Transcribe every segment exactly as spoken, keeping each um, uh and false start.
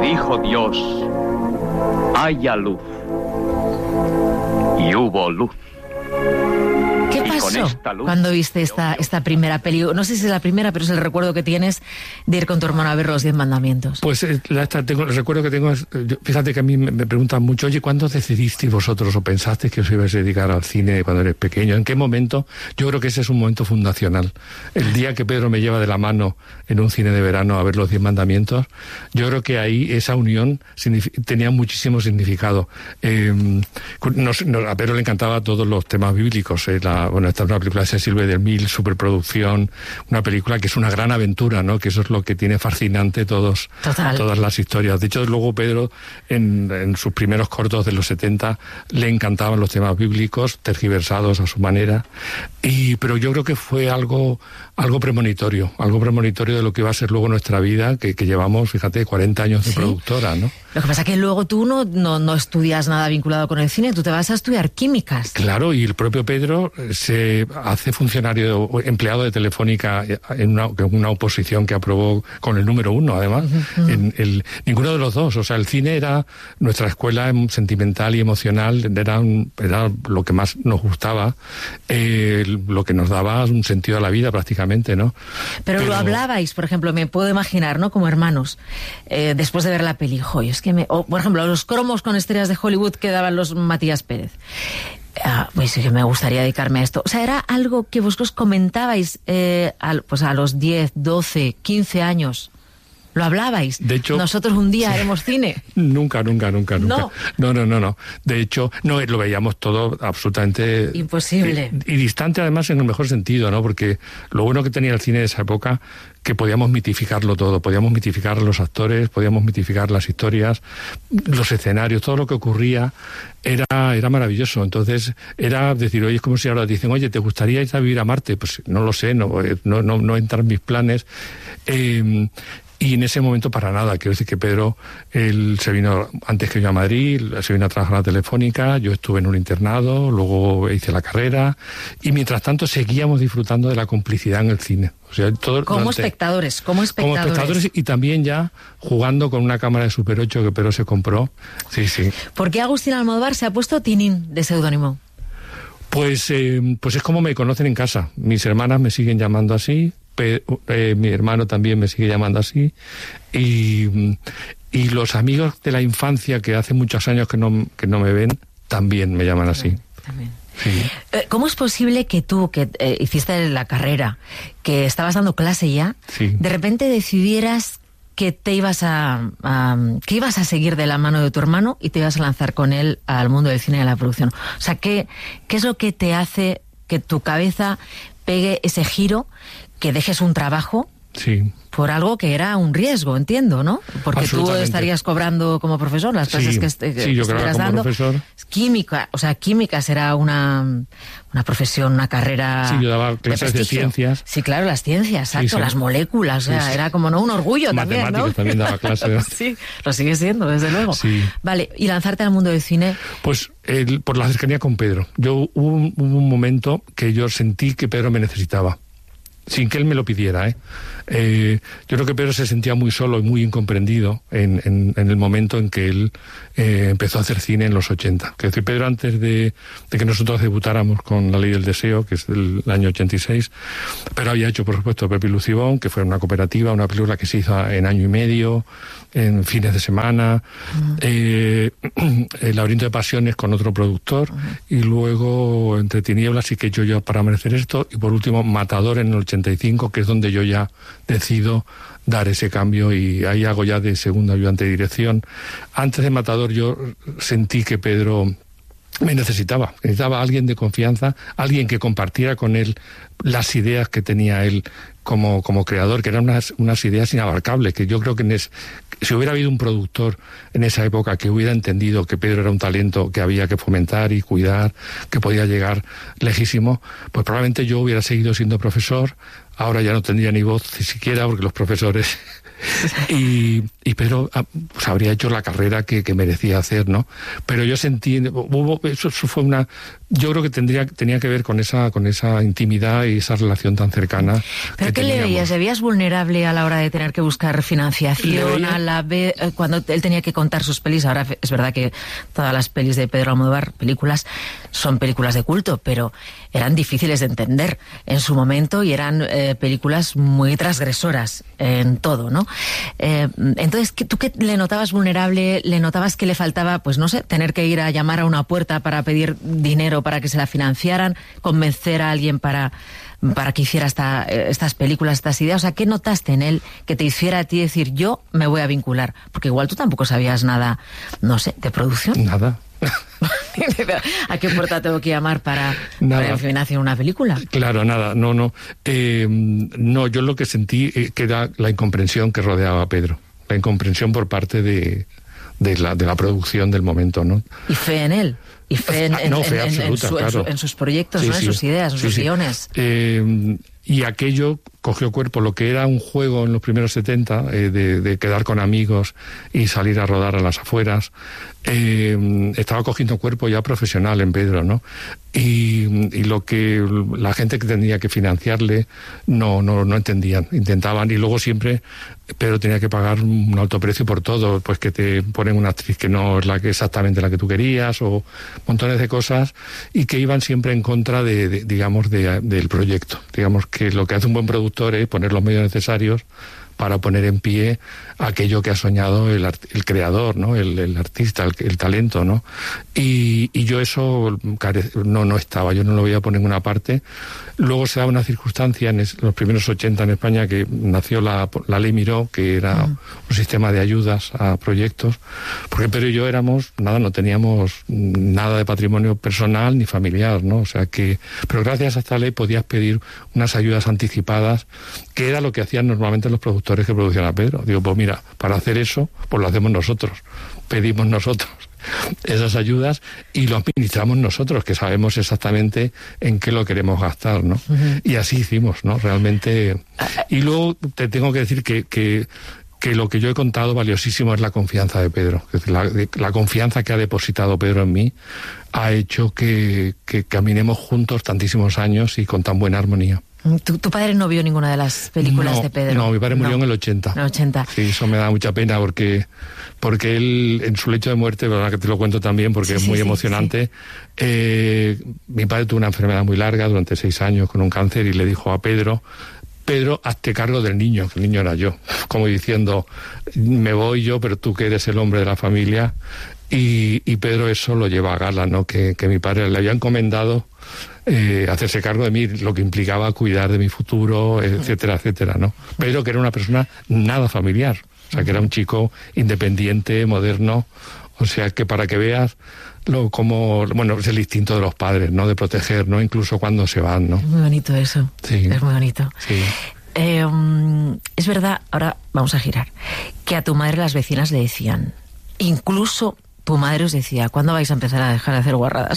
dijo Dios, haya luz. Y hubo luz. ¿Qué pasó cuando viste esta, esta primera peli? No sé si es la primera, pero es el recuerdo que tienes de ir con tu hermano a ver los Diez Mandamientos. Pues la, esta, tengo, el recuerdo que tengo es, yo, fíjate que a mí me, me preguntan mucho, oye, ¿cuándo decidisteis vosotros o pensasteis que os ibais a dedicar al cine cuando eres pequeño? ¿En qué momento? Yo creo que ese es un momento fundacional. El día que Pedro me lleva de la mano en un cine de verano a ver los Diez Mandamientos, yo creo que ahí esa unión tenía muchísimo significado. Eh, nos, nos, a Pedro le encantaba todos los temas bíblicos, eh, la Bueno, esta es una película de Cecil B. DeMille, superproducción, una película que es una gran aventura, ¿no? Que eso es lo que tiene fascinante todos, todas las historias. De hecho, luego Pedro, en, en sus primeros cortos de los setenta, le encantaban los temas bíblicos, tergiversados a su manera. Y, pero yo creo que fue algo, algo premonitorio, algo premonitorio de lo que va a ser luego nuestra vida, que, que llevamos, fíjate, cuarenta años de ¿Sí? productora, ¿no? Lo que pasa es que luego tú no, no, no estudias nada vinculado con el cine, tú te vas a estudiar químicas. Claro, y el propio Pedro se hace funcionario, empleado de Telefónica en una, en una oposición que aprobó con el número uno, además. Uh-huh. en el, ninguno de los dos. O sea, el cine era nuestra escuela sentimental y emocional, era, un, era lo que más nos gustaba, eh, lo que nos daba un sentido a la vida prácticamente, ¿no? Pero, Pero... lo hablabais, por ejemplo, me puedo imaginar, ¿no? Como hermanos, eh, después de ver la peli, joder, es que me... O, por ejemplo, los cromos con estrellas de Hollywood que daban los Matías Pérez. Ah, pues sí que me gustaría dedicarme a esto. O sea, era algo que vosotros comentabais eh, a, pues a los diez, doce, quince años. ¿Lo hablabais? De hecho, nosotros un día sí. haremos cine. Nunca, nunca, nunca, nunca. No. No, no, no, no. De hecho, no, lo veíamos todo absolutamente... imposible. Y, y distante, además, en el mejor sentido, ¿no? Porque lo bueno que tenía el cine de esa época, que podíamos mitificarlo todo. Podíamos mitificar los actores, podíamos mitificar las historias, los escenarios, todo lo que ocurría era, era maravilloso. Entonces, era decir, oye, es como si ahora dicen, oye, ¿te gustaría ir a vivir a Marte? Pues no lo sé, no, no, no, no entra en mis planes. Eh... Y en ese momento para nada. Quiero decir que Pedro, él se vino antes que yo a Madrid, se vino a trabajar a la Telefónica, yo estuve en un internado, luego hice la carrera, y mientras tanto seguíamos disfrutando de la complicidad en el cine. O sea, todo, como durante, espectadores, como espectadores. Como espectadores y también ya jugando con una cámara de Super ocho que Pedro se compró. Sí, sí. ¿Por qué Agustín Almodóvar se ha puesto Tinín de seudónimo? Pues, eh, pues es como me conocen en casa. Mis hermanas me siguen llamando así. Pe, eh, mi hermano también me sigue llamando así y, y los amigos de la infancia que hace muchos años que no, que no me ven también me llaman así. También. Sí. ¿Cómo es posible que tú, que eh, hiciste la carrera, que estabas dando clase ya, sí. de repente decidieras que te ibas a, a que ibas a seguir de la mano de tu hermano y te ibas a lanzar con él al mundo del cine y de la producción? O sea, ¿qué, qué es lo que te hace que tu cabeza pegue ese giro, que dejes un trabajo sí. por algo que era un riesgo, entiendo, ¿no? Porque tú estarías cobrando como profesor las clases sí, que, est que sí, yo estuvieras como dando. Profesor. Química, o sea, química será una, una profesión, una carrera. Sí, yo daba clases de, de ciencias. Sí, claro, las ciencias, exacto, sí, sí. las moléculas, o sea, sí, sí. era como no un orgullo también, ¿no? También daba clases. Sí, lo sigue siendo, desde luego. Sí. Vale, y lanzarte al mundo del cine. Pues el, por la cercanía con Pedro. Yo hubo un, hubo un momento que yo sentí que Pedro me necesitaba. Sin que él me lo pidiera, ¿eh? Eh, yo creo que Pedro se sentía muy solo y muy incomprendido en, en, en el momento en que él eh, empezó a hacer cine en los ochenta. Que decir, Pedro, antes de, de que nosotros debutáramos con La Ley del Deseo, que es del año ochenta y seis, pero había hecho, por supuesto, Pepe y Lucibón, que fue una cooperativa, una película que se hizo en año y medio, en fines de semana, uh-huh. eh, El laberinto de pasiones con otro productor, uh-huh. y luego Entre tinieblas y Que yo yo para merecer esto, y por último Matador en el ochenta y cinco, que es donde yo ya decido dar ese cambio y ahí hago ya de segundo ayudante de dirección. Antes de Matador yo sentí que Pedro me necesitaba, necesitaba a alguien de confianza, alguien que compartiera con él las ideas que tenía él como, como creador, que eran unas, unas ideas inabarcables, que yo creo que en es, si hubiera habido un productor en esa época que hubiera entendido que Pedro era un talento que había que fomentar y cuidar, que podía llegar lejísimo, pues probablemente yo hubiera seguido siendo profesor. Ahora ya no tendría ni voz ni siquiera, porque los profesores y, y Pedro pues, habría hecho la carrera que, que merecía hacer, ¿no? Pero yo sentí, hubo, eso, eso fue una, yo creo que tendría, tenía que ver con esa, con esa intimidad y esa relación tan cercana. ¿Pero que qué le veías? ¿Le veías vulnerable a la hora de tener que buscar financiación? A la vez, cuando él tenía que contar sus pelis, ahora es verdad que todas las pelis de Pedro Almodóvar, películas, son películas de culto, pero eran difíciles de entender en su momento y eran eh, películas muy transgresoras en todo, ¿no? Eh, entonces, ¿tú qué le notabas vulnerable? ¿Le notabas que le faltaba, pues no sé, tener que ir a llamar a una puerta para pedir dinero para que se la financiaran, convencer a alguien para, para que hiciera esta, estas películas, estas ideas? O sea, ¿qué notaste en él que te hiciera a ti decir, yo me voy a vincular? Porque igual tú tampoco sabías nada, no sé, de producción. Nada. ¿A qué puerta tengo que llamar para, para financiar una película? Claro, nada, no, no. Eh, no, yo lo que sentí eh, que era la incomprensión que rodeaba a Pedro. La incomprensión por parte de, de, la, de la producción del momento, ¿no? Y fe en él. Y fe en, en, no, fe en, absoluta, en, su, claro. en, su, en sus proyectos, sí, ¿no? Sí. En sus ideas, en sí, sus sí. guiones. Eh, y aquello cogió cuerpo, lo que era un juego en los primeros setenta, eh, de, de quedar con amigos y salir a rodar a las afueras, eh, estaba cogiendo cuerpo ya profesional en Pedro, ¿no? Y, y lo que la gente que tenía que financiarle no, no, no entendían, intentaban, y luego siempre Pedro tenía que pagar un alto precio por todo, pues que te ponen una actriz que no es la que exactamente la que tú querías, o montones de cosas, y que iban siempre en contra de, de digamos, de, del proyecto. Digamos que lo que hace un buen productor es poner los medios necesarios para poner en pie aquello que ha soñado el, art, el creador, ¿no? El, el artista, el, el talento, ¿no? Y, y yo eso no, no estaba, yo no lo veía por ninguna parte. Luego se da una circunstancia en es, los primeros ochenta en España, que nació la, la Ley Miró, que era uh-huh. un sistema de ayudas a proyectos, porque Pedro y yo éramos, nada, no teníamos nada de patrimonio personal ni familiar, ¿no? O sea que, pero gracias a esta ley podías pedir unas ayudas anticipadas, que era lo que hacían normalmente los productores que producían a Pedro. Digo, pues mira, para hacer eso, pues lo hacemos nosotros, pedimos nosotros esas ayudas y lo administramos nosotros, que sabemos exactamente en qué lo queremos gastar, ¿no? Uh-huh. Y así hicimos, ¿no? Realmente. Y luego te tengo que decir que, que, que lo que yo he contado valiosísimo es la confianza de Pedro. Es decir, la, la confianza que ha depositado Pedro en mí ha hecho que, que caminemos juntos tantísimos años y con tan buena armonía. ¿Tu, ¿Tu padre no vio ninguna de las películas no, de Pedro? No, mi padre murió no. en el ochenta. En el ochenta. Sí, eso me da mucha pena porque porque él, en su lecho de muerte, verdad que te lo cuento también porque sí, es muy sí, emocionante, sí. Eh, mi padre tuvo una enfermedad muy larga durante seis años con un cáncer y le dijo a Pedro, Pedro, hazte cargo del niño, que el niño era yo, como diciendo, me voy yo, pero tú que eres el hombre de la familia. Y, y Pedro eso lo lleva a gala, ¿no? Que, que mi padre le había encomendado eh, hacerse cargo de mí, lo que implicaba cuidar de mi futuro, etcétera, etcétera, ¿no? Pedro, que era una persona nada familiar, o sea, que era un chico independiente, moderno, o sea, que para que veas lo como, bueno, es el instinto de los padres, ¿no? De proteger, ¿no? Incluso cuando se van, ¿no? Es muy bonito eso. Sí. Es muy bonito. Sí. Eh, um, es verdad, ahora vamos a girar, que a tu madre las vecinas le decían, incluso tu madre os decía, ¿cuándo vais a empezar a dejar de hacer guarradas?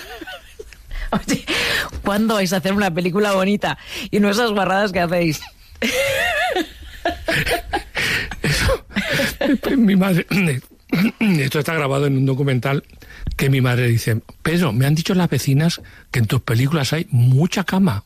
Oye, ¿cuándo vais a hacer una película bonita? Y no esas guarradas que hacéis. Eso, mi madre, esto está grabado en un documental que mi madre dice, Pedro, me han dicho las vecinas que en tus películas hay mucha cama.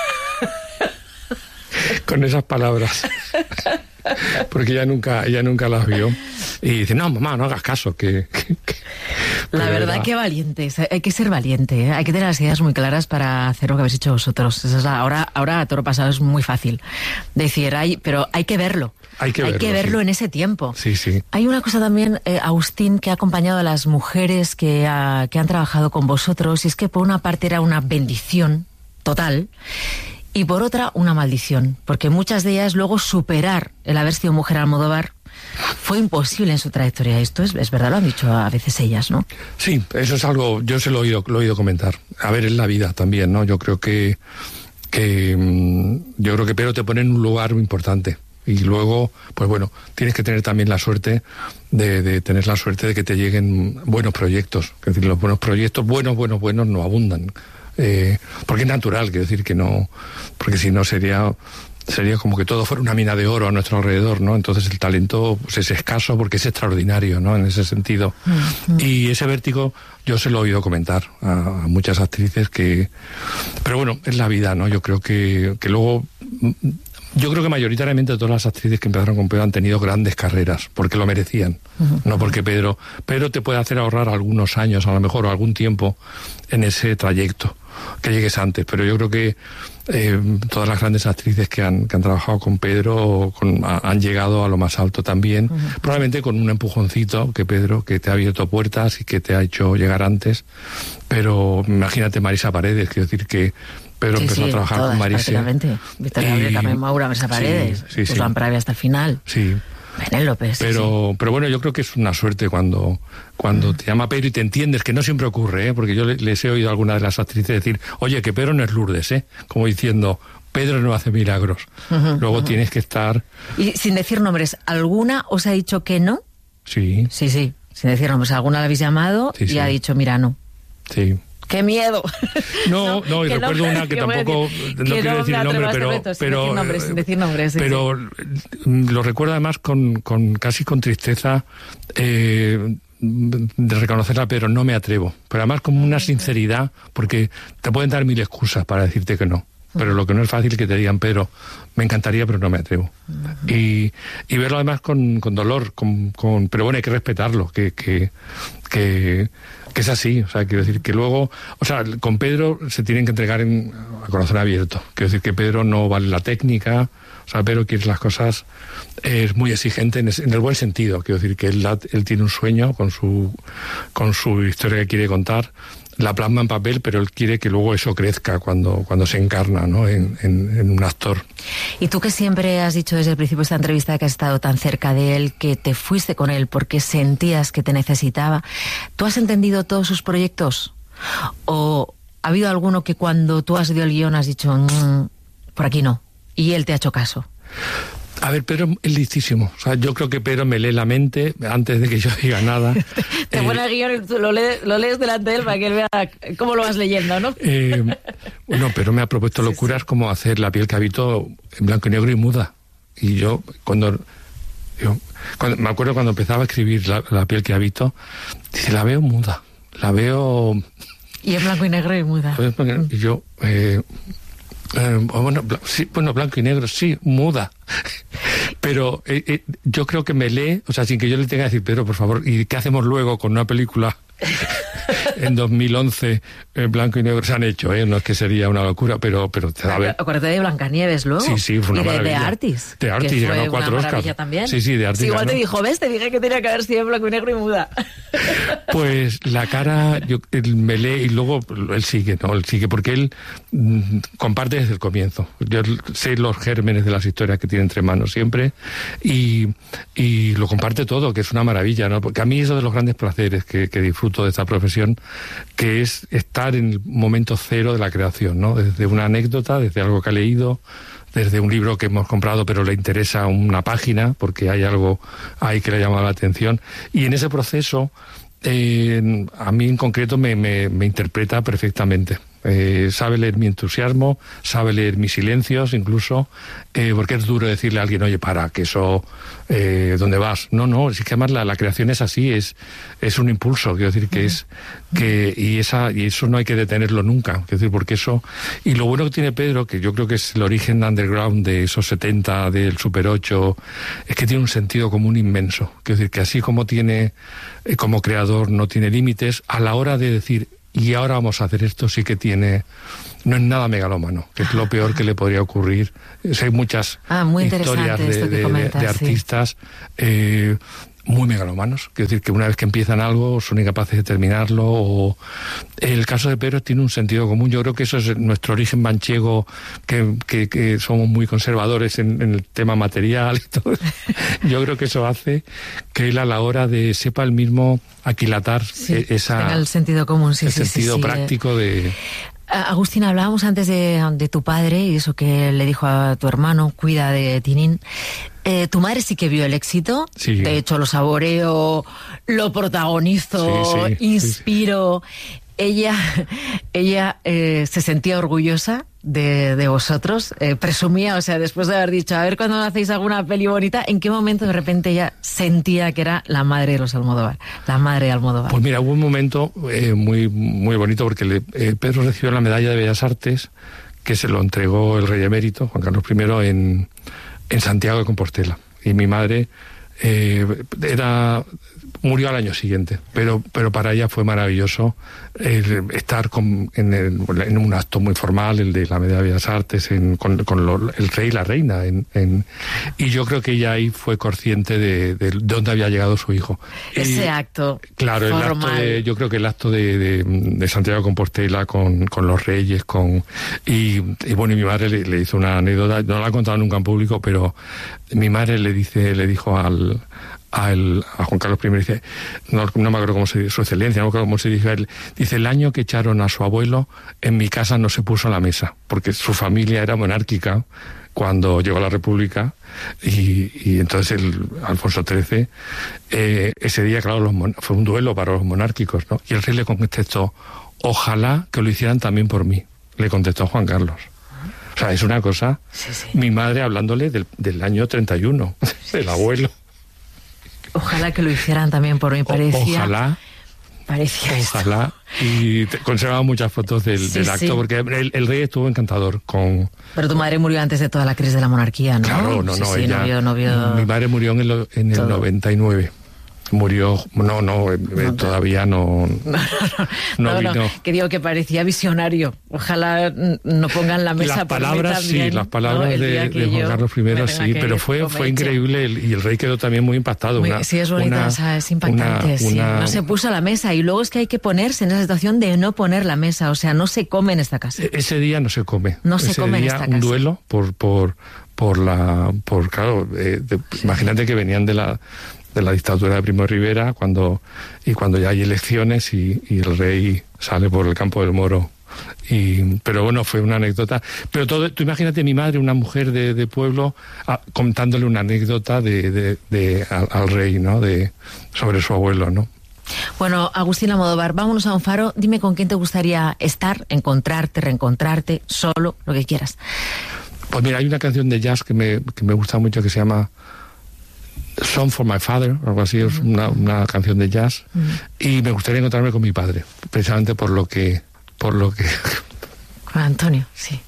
Con esas palabras. Porque ella nunca, ella nunca las vio. Y dice, no, mamá, no hagas caso, que... que, que la verdad, verdad que valientes, hay que ser valiente, ¿eh? Hay que tener las ideas muy claras para hacer lo que habéis hecho vosotros. Eso es la, ahora, ahora a toro pasado es muy fácil decir, hay, pero hay que verlo. Hay que hay verlo, que verlo sí. en ese tiempo. Sí, sí. Hay una cosa también, eh, Agustín, que ha acompañado a las mujeres que, ha, que han trabajado con vosotros, y es que por una parte era una bendición total, y por otra una maldición, porque muchas de ellas luego superar el haber sido mujer Almodóvar fue imposible en su trayectoria. Esto es, es verdad, lo han dicho a veces ellas, ¿no? Sí, eso es algo, yo se lo he oído, lo he oído comentar. A ver, es la vida también, ¿no? Yo creo que, que yo creo que Pedro te pone en un lugar muy importante. Y luego, pues bueno, tienes que tener también la suerte de, de tener la suerte de que te lleguen buenos proyectos. Es decir, los buenos proyectos, buenos, buenos, buenos, no abundan. Eh, porque es natural, quiero decir que no, porque si no sería sería como que todo fuera una mina de oro a nuestro alrededor, ¿no? Entonces el talento pues, es escaso porque es extraordinario, ¿no? En ese sentido. Mm-hmm. Y ese vértigo yo se lo he oído comentar a, a muchas actrices que... Pero bueno, es la vida, ¿no? Yo creo que, que luego... Yo creo que mayoritariamente todas las actrices que empezaron con Pedro han tenido grandes carreras, porque lo merecían, uh-huh. no porque Pedro... Pedro te puede hacer ahorrar algunos años, a lo mejor, o algún tiempo en ese trayecto, que llegues antes, pero yo creo que eh, todas las grandes actrices que han, que han trabajado con Pedro con, a, han llegado a lo más alto también, uh-huh. probablemente con un empujoncito que Pedro, que te ha abierto puertas y que te ha hecho llegar antes, pero imagínate Marisa Paredes, quiero decir que Pedro sí, empezó sí, a trabajar todas, con Marisa. Victoria Abril, también Maura, Marisa Paredes, sí, sí, Susan sí. Pravia hasta el final. Sí. Penélope, pero, sí. pero bueno, yo creo que es una suerte cuando, cuando mm. te llama Pedro y te entiendes, que no siempre ocurre, ¿eh? Porque yo les, les he oído a algunas de las actrices decir, oye, que Pedro no es Lourdes, ¿eh? Como diciendo, Pedro no hace milagros. Uh-huh, Luego uh-huh. tienes que estar... Y sin decir nombres, ¿alguna os ha dicho que no? Sí. Sí, sí, sin decir nombres. ¿Alguna la habéis llamado sí, y sí. ha dicho, mira, no? Sí. ¡Qué miedo! No, no, y recuerdo no, una que, que tampoco, decir, no que quiero no decir el nombre, pero... Reto, pero sin decir nombres, sin decir nombres. Sí, pero sí. Lo recuerdo además con, con casi con tristeza eh, de reconocerla, pero no me atrevo. Pero además con una sinceridad, porque te pueden dar mil excusas para decirte que no. Pero lo que no es fácil es que te digan, Pedro, me encantaría, pero no me atrevo. Uh-huh. Y, y verlo además con, con dolor, con, con, pero bueno, hay que respetarlo, que... que, que que es así, o sea, quiero decir que luego, o sea, con Pedro se tienen que entregar en, a corazón abierto, quiero decir que Pedro no vale la técnica, o sea, Pedro quiere las cosas, es muy exigente en, es, en el buen sentido, quiero decir que él, él tiene un sueño con su, con su historia que quiere contar, la plasma en papel, pero él quiere que luego eso crezca cuando, cuando se encarna, ¿no? en, en, en un actor. Y tú que siempre has dicho desde el principio de esta entrevista que has estado tan cerca de él, que te fuiste con él porque sentías que te necesitaba, ¿tú has entendido todos sus proyectos? ¿O ha habido alguno que cuando tú has leído el guión has dicho, mmm, por aquí no, y él te ha hecho caso? A ver, Pedro es listísimo. O sea, yo creo que Pedro me lee la mente antes de que yo diga nada. Te eh, pone el guión y tú lo lees, lo lees delante de él para que él vea cómo lo vas leyendo, ¿no? Eh, bueno, Pedro me ha propuesto sí, locuras sí. como hacer La piel que habito en blanco y negro y muda. Y yo, cuando... Yo, cuando me acuerdo cuando empezaba a escribir La, la piel que habito, dice, la veo muda. La veo... Y en blanco y negro y muda. Y yo... Eh, Eh, bueno, sí, bueno, blanco y negro, sí, muda. Pero eh, eh, yo creo que me lee, o sea, sin que yo le tenga que decir, Pedro, por favor, ¿y qué hacemos luego con una película en dos mil once en blanco y negro? Se han hecho, ¿eh? No es que sería una locura, pero, pero te da ver. Acuérdate de Blancanieves luego. Sí, sí, fue una y de, maravilla. de Artis. De Artis, ganó cuatro Oscars. También. Sí, sí, de Artis. Sí, igual ganó. te dijo, ¿ves? Te dije que tenía que haber sido en blanco y negro y muda. Pues la cara, yo, él me lee y luego él sigue, ¿no? Él sigue porque él mm, comparte desde el comienzo. Yo sé los gérmenes de las historias que tiene entre manos siempre y, y lo comparte todo, que es una maravilla, ¿no? Porque a mí es uno de los grandes placeres que, que disfruto de esta profesión, que es estar en el momento cero de la creación, ¿no? Desde una anécdota, desde algo que ha leído, desde un libro que hemos comprado pero le interesa una página porque hay algo ahí que le ha llamado la atención, y en ese proceso eh, a mí en concreto me, me, me interpreta perfectamente. Eh, sabe leer mi entusiasmo, sabe leer mis silencios incluso, eh, porque es duro decirle a alguien, oye, para, que eso, eh, ¿dónde vas? No, no, es que además la, la creación es así, es, es un impulso, quiero decir que es, que, y esa, y eso no hay que detenerlo nunca, quiero decir, porque eso, y lo bueno que tiene Pedro, que yo creo que es el origen underground de esos setenta, del Super ocho, es que tiene un sentido común inmenso, quiero decir que así como tiene, eh, como creador no tiene límites, a la hora de decir, y ahora vamos a hacer esto, sí que tiene, no es nada megalómano, que es lo peor que le podría ocurrir. Hay muchas ah, muy historias de, de, comentas, de, de artistas sí. eh, muy megalomanos, quiero decir que una vez que empiezan algo son incapaces de terminarlo, o el caso de Pedro tiene un sentido común. Yo creo que eso es nuestro origen manchego, que, que, que somos muy conservadores en, en el tema material y todo. Yo creo que eso hace que él a la hora de sepa el mismo aquilatar sí, esa el sentido común, sí, el sí, sentido sí, práctico sí. de... Agustina, hablábamos antes de, de tu padre y eso que le dijo a tu hermano, cuida de Tintín. Eh, tu madre sí que vio el éxito, sí. De hecho lo saboreo, lo protagonizo, sí, sí, inspiro. Sí, sí. ella, ella eh, se sentía orgullosa de, de vosotros, eh, presumía, o sea, después de haber dicho, a ver cuando hacéis alguna peli bonita, ¿en qué momento de repente ella sentía que era la madre de los Almodóvar, la madre de Almodóvar? Pues mira, hubo un momento eh, muy, muy bonito porque le, eh, Pedro recibió la medalla de Bellas Artes que se lo entregó el rey emérito, Juan Carlos primero, en, en Santiago de Compostela. Y mi madre eh, era... murió al año siguiente, pero pero para ella fue maravilloso eh, estar con, en, el, en un acto muy formal, el de la Medalla de Bellas Artes, en, con, con lo, el rey y la reina. En, en, y yo creo que ella ahí fue consciente de, de, de dónde había llegado su hijo. Ese y, acto Claro, formal. el acto de, yo creo que el acto de, de, de Santiago de Compostela con, con los reyes, con y, y bueno, y mi madre le, le hizo una anécdota, no la ha contado nunca en público, pero mi madre le dice, le dijo al A, el, a Juan Carlos primero, dice, no, no me acuerdo cómo se dice, su excelencia, no me acuerdo cómo se dice, él, dice, el año que echaron a su abuelo, en mi casa no se puso a la mesa, porque su familia era monárquica cuando llegó la República, y, y entonces el Alfonso trece, eh, ese día, claro, los mon- fue un duelo para los monárquicos, ¿no? Y el rey le contestó, ojalá que lo hicieran también por mí, le contestó Juan Carlos. O sea, es una cosa, Sí, sí. mi madre hablándole del, del año treinta y uno, del abuelo. Ojalá que lo hicieran también por mí, parecía. O, ojalá, parecía esto. ojalá. Y te, conservaba muchas fotos del, Sí, del acto, sí. porque el, el rey estuvo encantador con... Pero tu madre murió antes de toda la crisis de la monarquía, ¿no? Claro, no, sí, no, sí, ella... no vio, no vio... Mi madre murió en el, en el todo. noventa y nueve. Murió... No, no, eh, No, todavía no... No, no, No no, no, vino. que digo que parecía visionario. Ojalá mm, no pongan la mesa Las por mí palabras, también, sí, las ¿no? palabras El de, día que de Juan yo Carlos primero, me tenga sí, que pero ir fue, con fue leche. increíble el- y el rey quedó también muy impactado. Muy- Una, sí, es bonita, una- esa, es impactante. una- sí. una- No se puso a la mesa y luego es que hay que ponerse en esa situación de no poner la mesa, o sea, no se come en esta casa. Ese día no se come. No se Ese come en día esta un casa. duelo por por por la por claro, eh, de- imagínate que venían de la de la dictadura de Primo de Rivera cuando y cuando ya hay elecciones y, y el rey sale por el campo del Moro. Y, pero bueno, fue una anécdota. Pero todo, tú imagínate mi madre, una mujer de, de pueblo, a, contándole una anécdota de, de, de al, al rey, ¿no? De sobre su abuelo, ¿no? Bueno, Agustín Almodóvar, vámonos a un faro. Dime con quién te gustaría estar, encontrarte, reencontrarte, solo, lo que quieras. Pues mira, hay una canción de jazz que me, que me gusta mucho que se llama Song for My Father, algo así, es una, una canción de jazz, y me gustaría encontrarme con mi padre, precisamente por lo que, por lo que, Con Antonio, sí.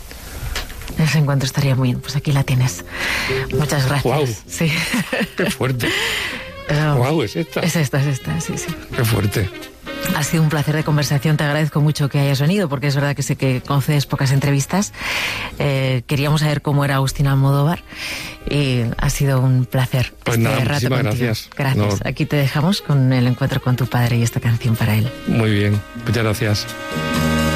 Ese encuentro estaría muy bien. Pues aquí la tienes. Muchas gracias. Guau. Sí. qué fuerte, Pero guau, es esta, es esta, es esta, sí, sí. qué fuerte. Ha sido un placer de conversación, te agradezco mucho que hayas venido, porque es verdad que sé que concedes pocas entrevistas. Eh, queríamos saber cómo era Agustín Almodóvar y ha sido un placer. Pues este nada, rato muchísimas contigo. gracias. Gracias. No. Aquí te dejamos con el encuentro con tu padre y esta canción para él. Muy bien, muchas gracias.